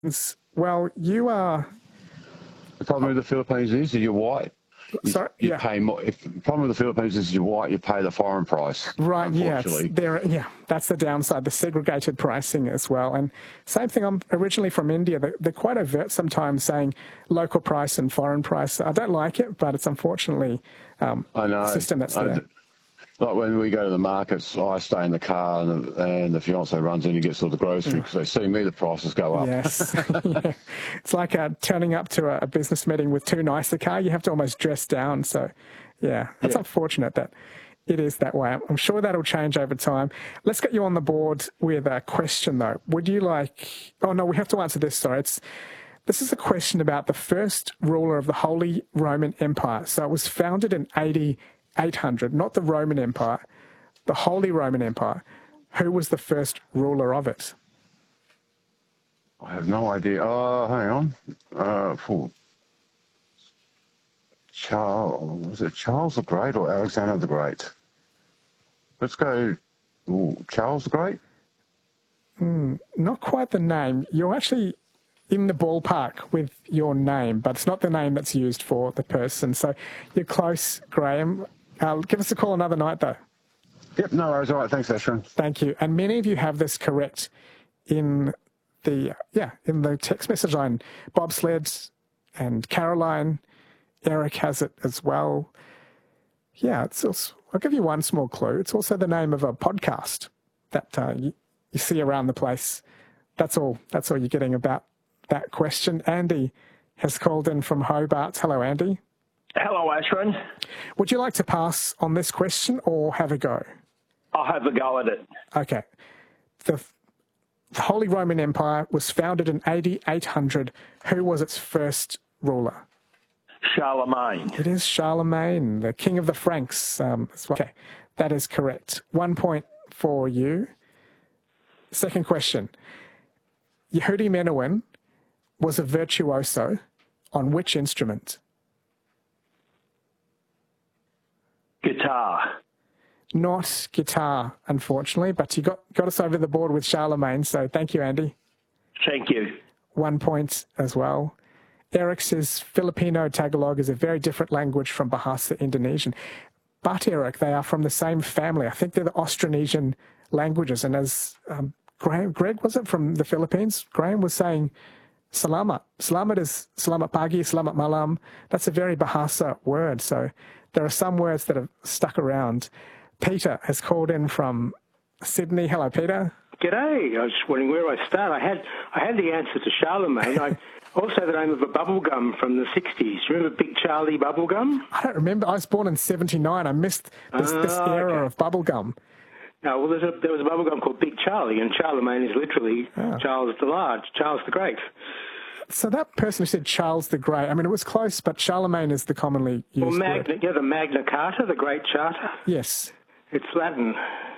Well, you are... The problem with the Philippines is you're white. You yeah. pay more. The problem with the Philippines is you're white. You pay the foreign price. Right. Unfortunately. That's the downside. The segregated pricing as well. And same thing. I'm originally from India. They're quite overt sometimes, saying local price and foreign price. I don't like it, but it's unfortunately I know. the system that's there. Like when we go to the markets, I stay in the car and the fiance runs in and gets all the groceries because they see me, the prices go up. Yes. Yeah. It's like turning up to a business meeting with too nice a car. You have to almost dress down. So, that's unfortunate that it is that way. I'm sure that'll change over time. Let's get you on the board with a question, though. Would you like... Oh, no, we have to answer this. Sorry. This is a question about the first ruler of the Holy Roman Empire. So it was founded in AD 800, not the Roman Empire, the Holy Roman Empire. Who was the first ruler of it? I have no idea. Hang on. Was it Charles the Great or Alexander the Great? Let's go Charles the Great. Not quite the name. You're actually in the ballpark with your name, but it's not the name that's used for the person. So you're close, Graham. Give us a call another night, though. Yep, no worries. All right, thanks, Ashwin. Thank you. And many of you have this correct in the text message line. Bob Sled and Caroline, Eric has it as well. Yeah, it's also, I'll give you one small clue. It's also the name of a podcast that you see around the place. That's all you're getting about that question. Andy has called in from Hobart. Hello, Andy. Hello, Ashwin. Would you like to pass on this question or have a go? I'll have a go at it. Okay. The Holy Roman Empire was founded in AD 800. Who was its first ruler? Charlemagne. It is Charlemagne, the king of the Franks. Okay, that is correct. 1 point for you. Second question. Yehudi Menuhin was a virtuoso on which instrument? Guitar. Not guitar, unfortunately, but you got us over the board with Charlemagne, so thank you, Andy. Thank you. 1 point as well. Eric says Filipino Tagalog is a very different language from Bahasa Indonesian. But, Eric, they are from the same family. I think they're the Austronesian languages. And as Greg, was it from the Philippines? Graham was saying salamat. Salamat is selamat pagi, selamat malam. That's a very Bahasa word. So there are some words that have stuck around. Peter has called in from Sydney. Hello, Peter. G'day. I was just wondering where I start. I had the answer to Charlemagne. Also the name of a bubblegum from the 60s. Remember Big Charlie bubblegum? I don't remember. I was born in 79. I missed this era of bubblegum. No, well, there was a bubblegum called Big Charlie, and Charlemagne is literally Charles the Large, Charles the Great. So that person who said Charles the Great, I mean, it was close, but Charlemagne is the commonly used word. The Magna Carta, the Great Charter. Yes. It's Latin.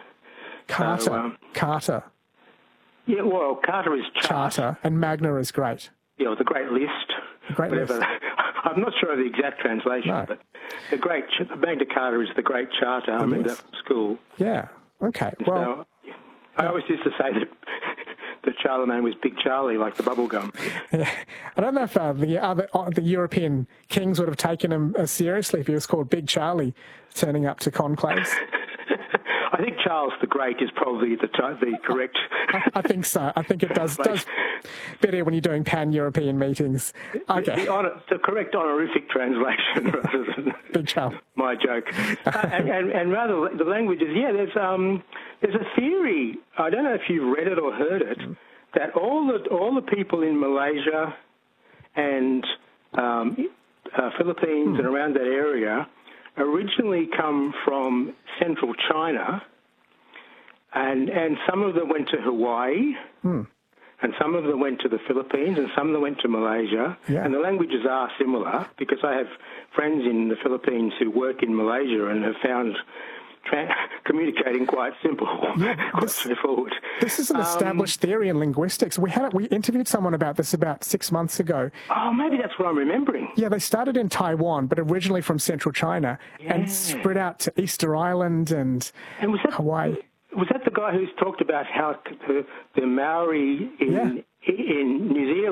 Carta. Yeah, well, Carta is charter, and Magna is great. Yeah, the Great List. The Great List. I'm not sure of the exact translation, but the Magna Carta is the Great Charter. I mean, that school. Yeah. Okay. Well, so, I always used to say that Charlemagne was Big Charlie, like the bubblegum. Yeah. I don't know if the European kings would have taken him seriously if he was called Big Charlie, turning up to conclaves. I think Charles the Great is probably the correct. I think so. I think it does better when you're doing pan-European meetings. Okay. The correct honorific translation rather than Big Charlie. My joke. and rather the languages. Yeah, there's a theory. I don't know if you've read it or heard it, that all the people in Malaysia and Philippines and around that area originally come from central China, and some of them went to Hawaii, and some of them went to the Philippines, and some of them went to Malaysia. Yeah. And the languages are similar, because I have friends in the Philippines who work in Malaysia and have found communicating quite simple, quite straightforward. This is an established theory in linguistics. We interviewed someone about this about 6 months ago. Oh, maybe that's what I'm remembering. Yeah, they started in Taiwan, but originally from central China, and spread out to Easter Island and Hawaii. Was that the guy who's talked about how the Maori in New Zealand